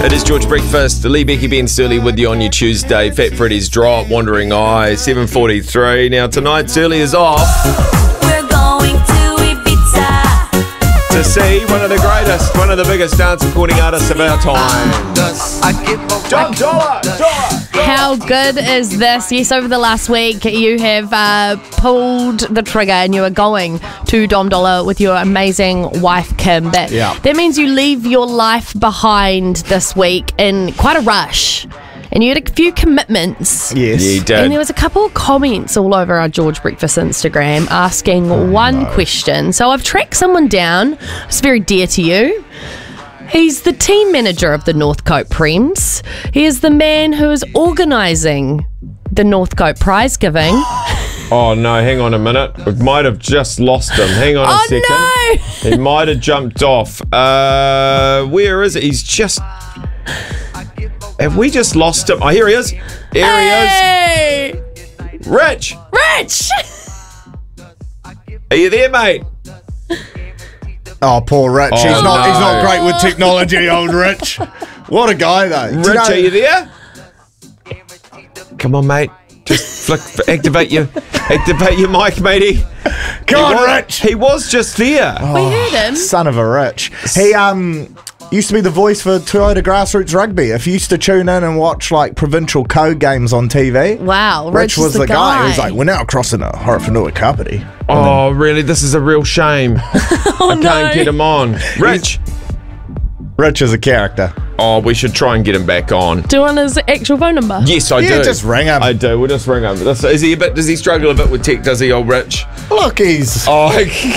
It is George Breakfast, Lee, Becky, Ben, Surly with you on your Tuesday. Fat Freddy's Drop, Wandering Eye, 7:43. Now tonight, Surly is off We're going to Ibiza to see one of the greatest, one of the biggest dance recording artists of our time. Dom Dollar. How good is this? Yes, over the last week, you have pulled the trigger and you are going to Dom Dollar with your amazing wife, Kim. That means you leave your life behind this week in quite a rush. And you had a few commitments. Yes. Yeah, you did. And there was a couple of comments all over our George Breakfast Instagram asking one question. So I've tracked someone down. It's very dear to you. He's the team manager of the Northcote Prems. He is the man who is organising the Northcote prize giving. Oh no, hang on a minute. We might have just lost him. Hang on a second. Oh no! He might have jumped off. Where is it? He's just... Have we just lost him? Oh, here he is. Here he is. Rich! Rich! Are you there, mate? Oh, poor Rich. Oh, he's not no. great with technology, old Rich. What a guy, though. Rich, are you there? Come on, mate. Just activate your mic, matey. Come on, Rich. He was just there. We heard him. Son of a Rich. He used to be the voice for Toyota Grassroots Rugby. If you used to tune in and watch like provincial code games on TV. Wow, Rich was the guy. He was like, we're now crossing a Horowhenua Kapiti. Oh, really? This is a real shame. I can't get him on. Rich is a character. Oh, we should try and get him back on. Do you want his actual phone number? Yes, I do. just ring him. I do. We'll just ring him. Does he struggle a bit with tech? Does he, old Rich? Look, he's... Oh,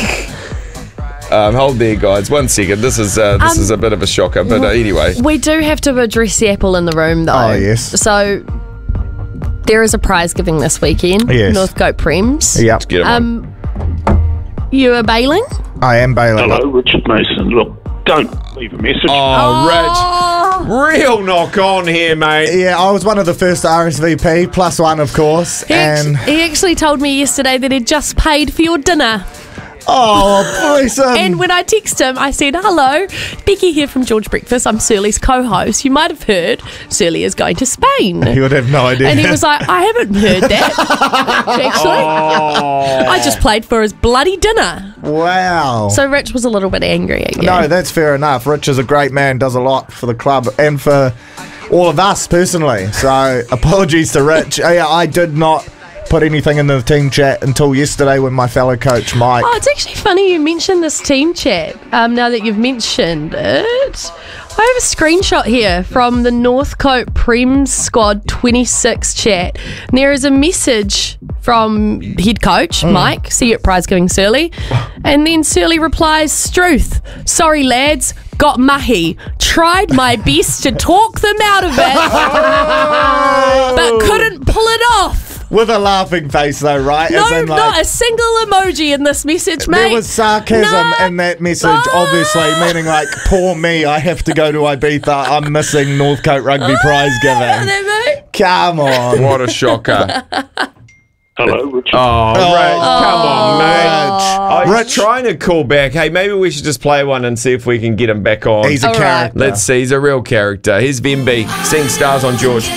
hold there, guys. 1 second. This is a bit of a shocker, but anyway. We do have to address the apple in the room, though. Oh, yes. So there is a prize giving this weekend. Yes. Northcote Prems. Yep. Get him on. You are bailing? I am bailing. Hello, Richard Mason. Look, don't leave a message. Oh, Rich. Real knock on here, mate. Yeah, I was one of the first to RSVP, +1, of course. He actually told me yesterday that he'd just paid for your dinner. Oh, bless him. And when I texted him, I said, hello, Becky here from George Breakfast. I'm Surly's co-host. You might have heard Surly is going to Spain. He would have no idea. And he was like, I haven't heard that, actually. I just played for his bloody dinner. Wow. So Rich was a little bit angry at you. No, that's fair enough. Rich is a great man, does a lot for the club and for all of us personally. So apologies to Rich. Yeah, I did not put anything in the team chat until yesterday when my fellow coach Mike... Oh, it's actually funny you mentioned this team chat. Now that you've mentioned it, I have a screenshot here from the Northcote Prems Squad 26 chat. And there is a message from head coach Mike, see you at prize giving, Surly. And then Surly replies, Struth, sorry lads, got mahi. Tried my best to talk them out of it, but couldn't pull it off. With a laughing face though, right? No, As in, like, not a single emoji in this message, mate. there was sarcasm in that message, obviously, meaning like, poor me, I have to go to Ibiza, I'm missing Northcote Rugby prize giving. Mate. Come on. What a shocker. Hello, Richard. Oh, Rich, come on, mate. I'm Rich. trying to call back. Hey, maybe we should just play one and see if we can get him back on. He's a All right. character. Let's see. He's a real character. Here's Vemby. Seeing Stars on George.